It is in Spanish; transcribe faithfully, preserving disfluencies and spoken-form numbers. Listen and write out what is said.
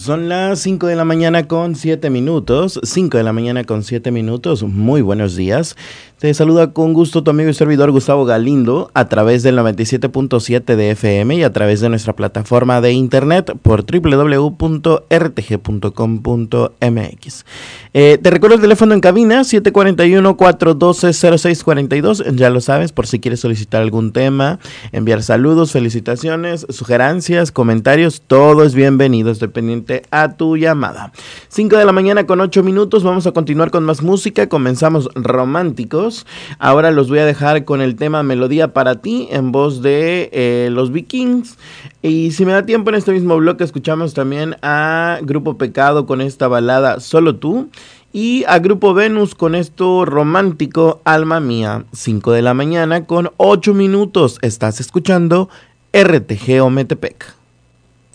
Son las cinco de la mañana con siete minutos. cinco de la mañana con siete minutos. Muy buenos días. Te saluda con gusto tu amigo y servidor Gustavo Galindo a través del noventa y siete punto siete de F M y a través de nuestra plataforma de internet por doble u doble u doble u punto r t g punto com punto m x. Eh, te recuerdo el teléfono en cabina siete cuatro uno, cuatro uno dos, cero seis cuatro dos. Ya lo sabes, por si quieres solicitar algún tema, enviar saludos, felicitaciones, sugerencias, comentarios, todo es bienvenido. Estoy pendiente a tu llamada. cinco de la mañana con ocho minutos. Vamos a continuar con más música. Comenzamos románticos. Ahora los voy a dejar con el tema Melodía para ti en voz de eh, los Vikings. Y si me da tiempo en este mismo bloque escuchamos también a Grupo Pecado con esta balada Solo Tú. Y a Grupo Venus con esto romántico Alma Mía. cinco de la mañana con ocho minutos. Estás escuchando R T G Ometepec.